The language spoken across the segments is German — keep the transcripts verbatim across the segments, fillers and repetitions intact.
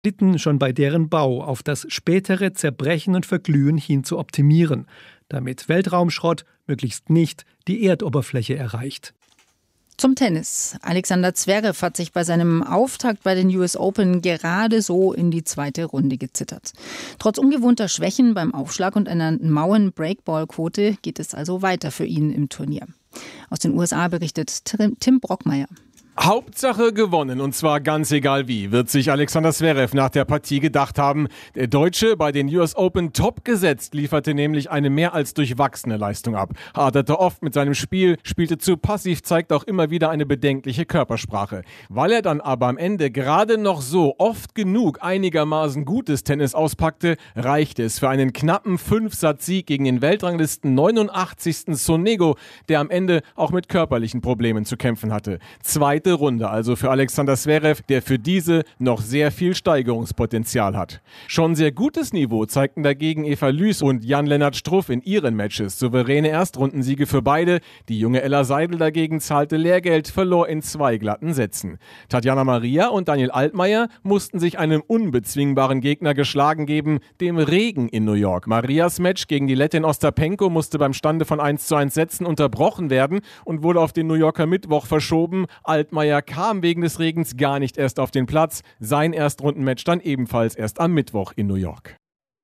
Satelliten schon bei deren Bau auf das spätere Zerbrechen und Verglühen hin zu optimieren, damit Weltraumschrott möglichst nicht die Erdoberfläche erreicht. Zum Tennis. Alexander Zverev hat sich bei seinem Auftakt bei den U S Open gerade so in die zweite Runde gezittert. Trotz ungewohnter Schwächen beim Aufschlag und einer mauen Breakball-Quote geht es also weiter für ihn im Turnier. Aus den U S A berichtet Tim Brockmeier. Hauptsache gewonnen, und zwar ganz egal wie, wird sich Alexander Zverev nach der Partie gedacht haben. Der Deutsche, bei den U S Open top gesetzt, lieferte nämlich eine mehr als durchwachsene Leistung ab. Haderte oft mit seinem Spiel, spielte zu passiv, zeigt auch immer wieder eine bedenkliche Körpersprache. Weil er dann aber am Ende gerade noch so oft genug einigermaßen gutes Tennis auspackte, reichte es für einen knappen Fünf-Satz-Sieg gegen den Weltranglisten neunundachtzigsten Sonego, der am Ende auch mit körperlichen Problemen zu kämpfen hatte. Zwei Runde also für Alexander Zverev, der für diese noch sehr viel Steigerungspotenzial hat. Schon sehr gutes Niveau zeigten dagegen Eva Lüß und Jan-Lennart Struff in ihren Matches. Souveräne Erstrundensiege für beide. Die junge Ella Seidel dagegen zahlte Lehrgeld, verlor in zwei glatten Sätzen. Tatjana Maria und Daniel Altmaier mussten sich einem unbezwingbaren Gegner geschlagen geben, dem Regen in New York. Marias Match gegen die Lettin Ostapenko musste beim Stande von eins zu eins Sätzen unterbrochen werden und wurde auf den New Yorker Mittwoch verschoben. Altmaier kam wegen des Regens gar nicht erst auf den Platz. Sein Erstrundenmatch dann ebenfalls erst am Mittwoch in New York.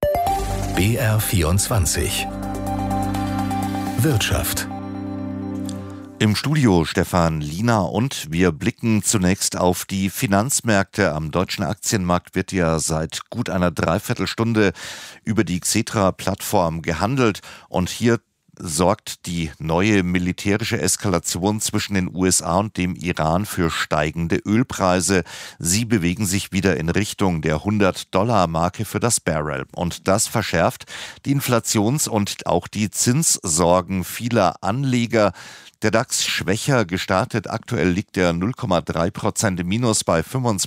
B R vierundzwanzig Wirtschaft. Im Studio Stefan Liener und wir blicken zunächst auf die Finanzmärkte. Am deutschen Aktienmarkt wird ja seit gut einer Dreiviertelstunde über die Xetra-Plattform gehandelt und hier sorgt die neue militärische Eskalation zwischen den U S A und dem Iran für steigende Ölpreise. Sie bewegen sich wieder in Richtung der hundert-Dollar-Marke für das Barrel. Und das verschärft die Inflations- und auch die Zinssorgen vieler Anleger. Der DAX schwächer gestartet. Aktuell liegt er null Komma drei Prozent im Minus bei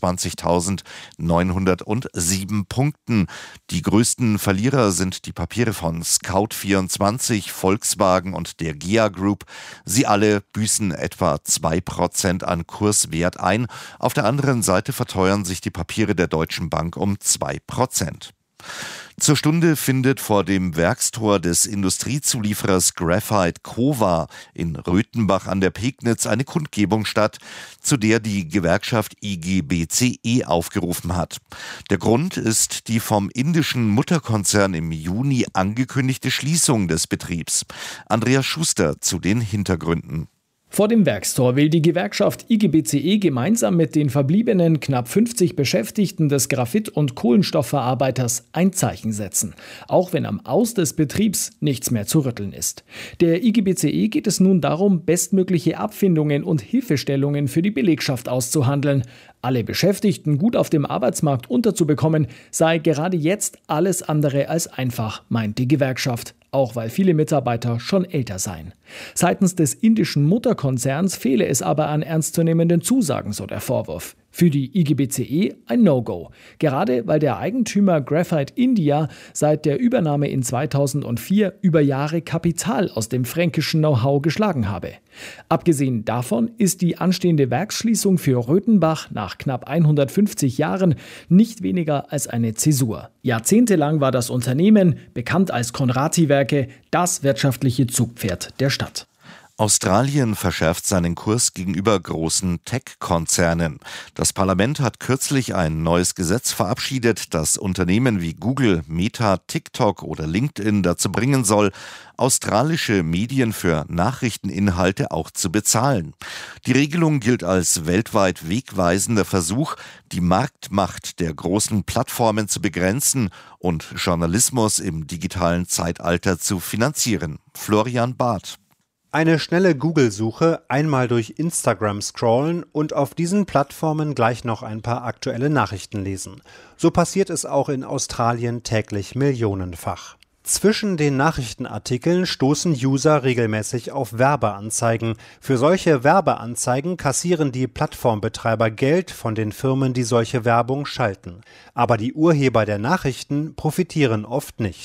fünfundzwanzigtausendneunhundertsieben Punkten. Die größten Verlierer sind die Papiere von Scout vierundzwanzig, Volkswagen und der G E A Group. Sie alle büßen etwa zwei Prozent an Kurswert ein. Auf der anderen Seite verteuern sich die Papiere der Deutschen Bank um zwei Prozent. Zur Stunde findet vor dem Werkstor des Industriezulieferers Graphite Kova in Röthenbach an der Pegnitz eine Kundgebung statt, zu der die Gewerkschaft I G B C E aufgerufen hat. Der Grund ist die vom indischen Mutterkonzern im Juni angekündigte Schließung des Betriebs. Andreas Schuster zu den Hintergründen. Vor dem Werkstor will die Gewerkschaft I G B C E gemeinsam mit den verbliebenen knapp fünfzig Beschäftigten des Graphit- und Kohlenstoffverarbeiters ein Zeichen setzen, auch wenn am Aus des Betriebs nichts mehr zu rütteln ist. Der I G B C E geht es nun darum, bestmögliche Abfindungen und Hilfestellungen für die Belegschaft auszuhandeln. Alle Beschäftigten gut auf dem Arbeitsmarkt unterzubekommen, sei gerade jetzt alles andere als einfach, meint die Gewerkschaft. Auch weil viele Mitarbeiter schon älter seien. Seitens des indischen Mutterkonzerns fehle es aber an ernstzunehmenden Zusagen, so der Vorwurf. Für die I G B C E ein No-Go. Gerade weil der Eigentümer Graphite India seit der Übernahme in zweitausendvier über Jahre Kapital aus dem fränkischen Know-how geschlagen habe. Abgesehen davon ist die anstehende Werksschließung für Röthenbach nach knapp hundertfünfzig Jahren nicht weniger als eine Zäsur. Jahrzehntelang war das Unternehmen, bekannt als Conrati-Werke, das wirtschaftliche Zugpferd der Stadt. Australien verschärft seinen Kurs gegenüber großen Tech-Konzernen. Das Parlament hat kürzlich ein neues Gesetz verabschiedet, das Unternehmen wie Google, Meta, TikTok oder LinkedIn dazu bringen soll, australische Medien für Nachrichteninhalte auch zu bezahlen. Die Regelung gilt als weltweit wegweisender Versuch, die Marktmacht der großen Plattformen zu begrenzen und Journalismus im digitalen Zeitalter zu finanzieren. Florian Barth. Eine schnelle Google-Suche, einmal durch Instagram scrollen und auf diesen Plattformen gleich noch ein paar aktuelle Nachrichten lesen. So passiert es auch in Australien täglich millionenfach. Zwischen den Nachrichtenartikeln stoßen User regelmäßig auf Werbeanzeigen. Für solche Werbeanzeigen kassieren die Plattformbetreiber Geld von den Firmen, die solche Werbung schalten. Aber die Urheber der Nachrichten profitieren oft nicht.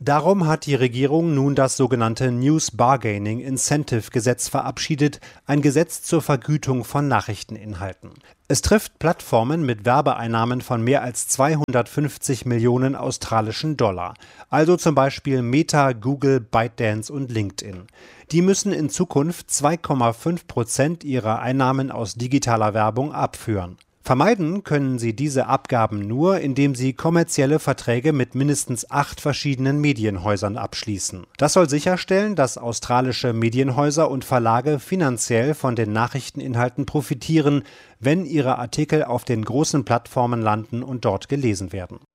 Darum hat die Regierung nun das sogenannte News Bargaining Incentive Gesetz verabschiedet, ein Gesetz zur Vergütung von Nachrichteninhalten. Es trifft Plattformen mit Werbeeinnahmen von mehr als zweihundertfünfzig Millionen australischen Dollar, also zum Beispiel Meta, Google, ByteDance und LinkedIn. Die müssen in Zukunft zwei Komma fünf Prozent ihrer Einnahmen aus digitaler Werbung abführen. Vermeiden können sie diese Abgaben nur, indem sie kommerzielle Verträge mit mindestens acht verschiedenen Medienhäusern abschließen. Das soll sicherstellen, dass australische Medienhäuser und Verlage finanziell von den Nachrichteninhalten profitieren, wenn ihre Artikel auf den großen Plattformen landen und dort gelesen werden.